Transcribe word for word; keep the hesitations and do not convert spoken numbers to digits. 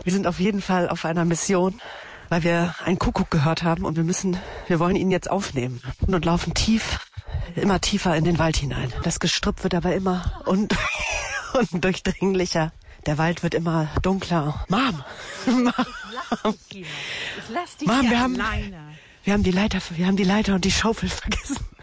Wir sind auf jeden Fall auf einer Mission, weil wir einen Kuckuck gehört haben und wir müssen, wir wollen ihn jetzt aufnehmen und laufen tief, immer tiefer in den Wald hinein. Das Gestrüpp wird aber immer und, und durchdringlicher. Der Wald wird immer dunkler. Mom! Mom, Ich lass dich Mom, hier wir haben, alleine. wir haben die Leiter, wir haben die Leiter und die Schaufel vergessen.